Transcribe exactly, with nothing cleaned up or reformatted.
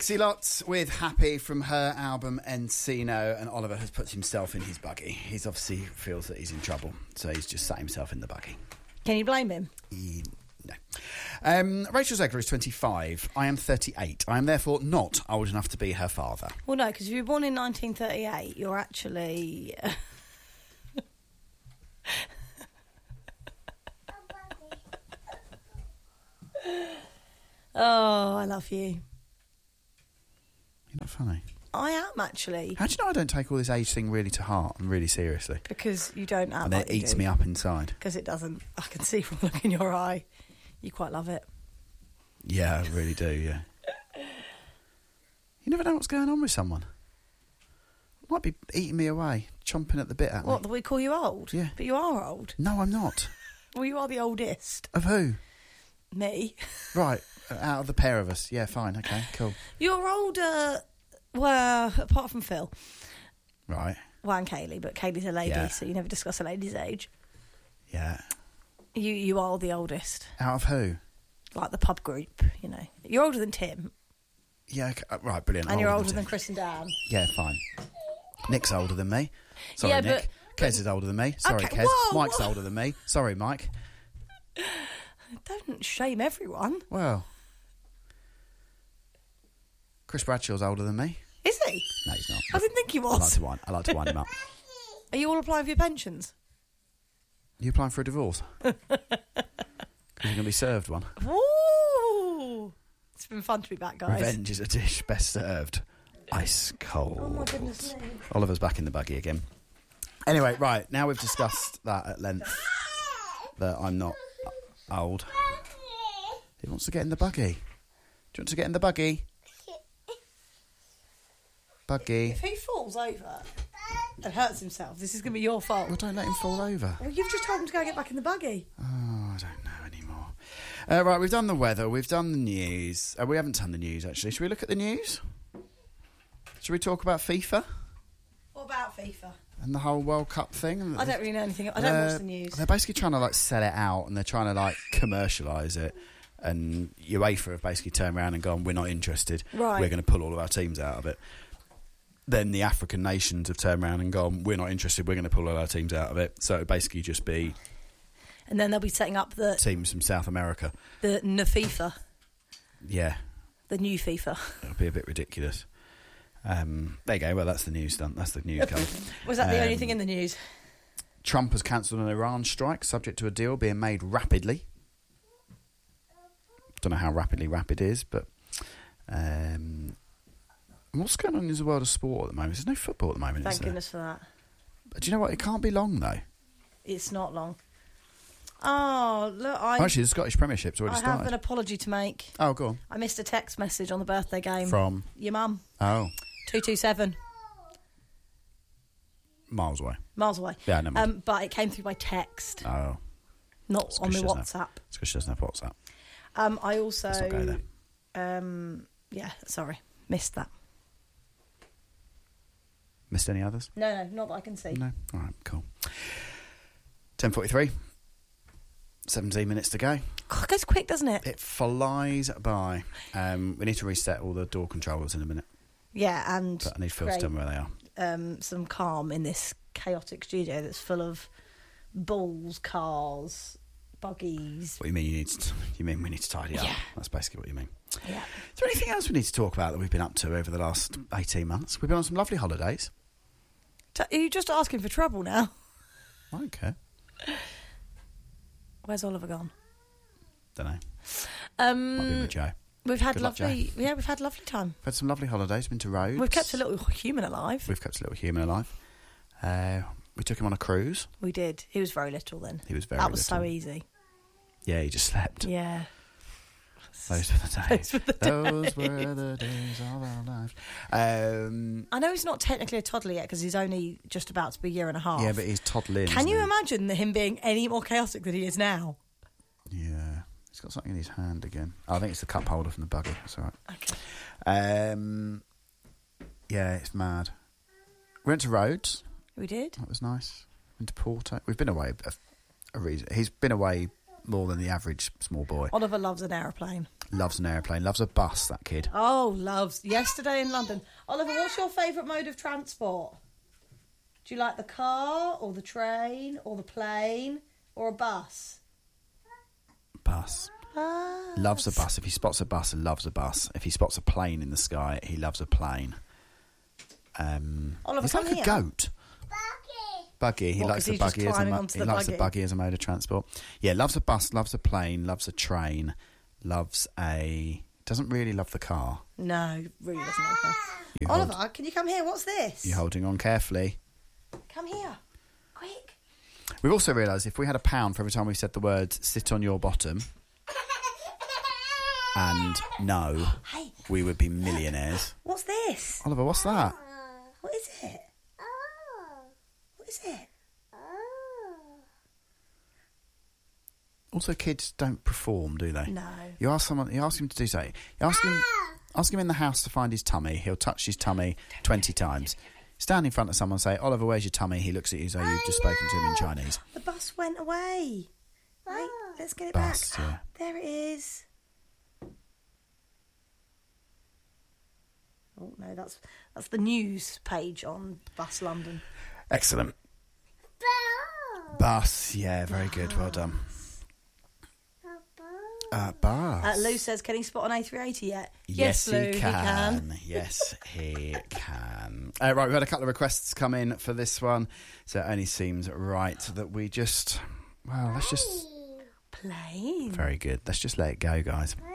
Dixie Lotz with Happy from her album Encino, and Oliver has put himself in his buggy. He's obviously feels that he's in trouble, so he's just sat himself in the buggy. Can you blame him? He, no. Um, Rachel Zegler is twenty-five. I am thirty-eight. I am therefore not old enough to be her father. Well, no, because if you were born in nineteen thirty-eight, you're actually... Oh, I love you. You're not funny. I am, actually. How do you know I don't take all this age thing really to heart and really seriously? Because you don't act And like it eats you do. me up inside. Because it doesn't. I can see from the look in your eye. You quite love it. Yeah, I really do, yeah. You never know what's going on with someone. Might be eating me away, chomping at the bit at me. What, that we call you old? Yeah. But you are old. No, I'm not. Well, you are the oldest. Of who? Me. Right, out of the pair of us. Yeah, fine, okay, cool. You're older, well, apart from Phil. Right. Well, and Kaylee, but Kaylee's a lady, Yeah. so you never discuss a lady's age. Yeah. You you are the oldest. Out of who? Like the pub group, you know. You're older than Tim. Yeah, okay, uh, right, brilliant. And you're older Tim. than Chris and Dan. Yeah, fine. Nick's older than me. Sorry, Yeah, Nick. but- Kez is older than me. Sorry, Okay, Kez. whoa, Mike's whoa. older than me. Sorry, Mike. Don't shame everyone. Well, Chris Bradshaw's older than me. Is he? No, he's not. I didn't think he I like was. to wind, I like to wind him up. Are you all applying for your pensions? You applying for a divorce? Because you're going to be served one. Ooh! It's been fun to be back, guys. Revenge is a dish best served ice cold. Oh my goodness me. Oliver's back in the buggy again. Anyway, right, now we've discussed that at length, that I'm not old. He wants to get in the buggy. Do you want to get in the buggy? Buggy. If he falls over and hurts himself, this is going to be your fault. Well, don't let him fall over. Well, you've just told him to go get back in the buggy. Oh, I don't know anymore. Uh, right, we've done the weather, we've done the news. Uh, we haven't done the news, actually. Should we look at the news? Should we talk about FIFA What about FIFA? and the whole World Cup thing? I don't really know anything. I don't They're- watch the news. They're basically trying to like sell it out, and they're trying to like commercialise it. And UEFA have basically turned around and gone, "We're not interested. Right. We're going to pull all of our teams out of it." Then the African nations have turned around and gone, "We're not interested. We're going to pull all our teams out of it." So it'd basically just be And then they'll be setting up the teams from South America. the N FIFA, Yeah, the new FIFA. it'll be a bit ridiculous. Um, there you go. Well, that's the news done. That's the news covered. Was that the only Um, thing in the news? Trump has cancelled an Iran strike, subject to a deal being made rapidly. Don't know how rapidly rapid is, but um, what's going on in the world of sport at the moment? There's no football at the moment, Thank is there? goodness for that. But do you know what? It can't be long though. It's not long. Oh, look, I, Actually, the Scottish Premiership's already I have started. an apology to make. Oh, go on. I missed a text message on the birthday game. From Your mum. oh, two two seven. miles away. Miles away. Yeah, never mind. Um, but it came through by text, Oh, not It's on 'cause my she doesn't WhatsApp. it's because she doesn't have WhatsApp. Um, I also, Let's not go there. um, yeah, sorry, missed that. Missed any others? No, no, not that I can see. No. All right, cool. ten forty-three. seventeen minutes to go. God, it goes quick, doesn't it? It flies by. Um, we need to reset all the door controllers in a minute. Yeah, and But I need Phil to create, tell me where they are. um, some calm in this chaotic studio that's full of balls, cars, buggies. What do you mean you need to, you mean we need to tidy up? Yeah. That's basically what you mean. Yeah. Is there anything else we need to talk about that we've been up to over the last eighteen months? We've been on some lovely holidays. T- Are you just asking for trouble now? I don't care. Where's Oliver gone? Don't know. Um, Might be with Joe. We've had Good luck, lovely, yeah, we've had lovely time. We've had some lovely holidays. Been to Rhodes. We've kept a little human alive. We've kept a little human alive. Uh, we took him on a cruise. We did. He was very little then. He was very That was so little. easy. Yeah, he just slept. Yeah. Those were the days. Those were the Those days. were the days of our lives. Um, I know he's not technically a toddler yet because he's only just about to be a year and a half. yeah, but he's toddling. Can isn't you he? imagine him being any more chaotic than he is now? Yeah. He's got something in his hand again. Oh, I think it's the cup holder from the buggy. That's all right. Okay. Um, yeah, it's mad. We went to Rhodes. We did? That was nice. Went to Porto. We've been away a, a reason. He's been away more than the average small boy. Oliver loves an aeroplane. Loves an aeroplane. Loves a bus, that kid. Oh, loves. Yesterday in London. Oliver, what's your favourite mode of transport? Do you like the car or the train or the plane or a bus? Bus. Bus. Loves a bus. If he spots a bus, he loves a bus. If he spots a plane in the sky, he loves a plane. Um, Oliver, he's come like here. a goat. Buggy. He What, likes 'cause a he's just buggy as a climbing mo- onto he the loves buggy? a buggy as a mode of transport. Yeah, loves a bus, loves a plane, loves a train, loves a doesn't really love the car. No, really doesn't like that. You Oliver, hold- can you come here? What's this? You're holding on carefully. Come here. Quick. We've also realised if we had a pound for every time we said the words "sit on your bottom" and "no," Hey, we would be millionaires. what's this? Oliver, what's that? What is it? What is it? Also, kids don't perform, do they? No. You ask someone, you ask him to do something. You ask him, ask him in the house to find his tummy. He'll touch his tummy twenty times. Stand in front of someone and say, "Oliver, where's your tummy?" He looks at you as though you've just spoken to him in Chinese. The bus went away. Wait, let's get it Bus, back. yeah. There it is. Oh no, that's that's the news page on Bus London. Excellent. Bus, yeah, very good. Well done. Uh, bus. Uh, Lou says, can he spot an A three eighty yet? Yes, Lou, he can. Yes, he can. Uh, right, we've had a couple of requests come in for this one, so it only seems right that we just, well, let's just... Plane. Very good. Let's just let it go, guys.